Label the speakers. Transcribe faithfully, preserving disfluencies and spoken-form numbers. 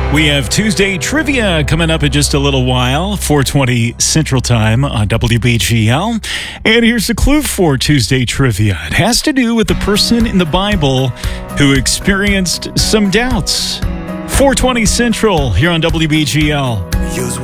Speaker 1: We have Tuesday Trivia coming up in just a little while, four twenty Central Time on W B G L. And here's the clue for Tuesday Trivia. It has to do with the person in the Bible who experienced some doubts. four twenty Central here on W B G L.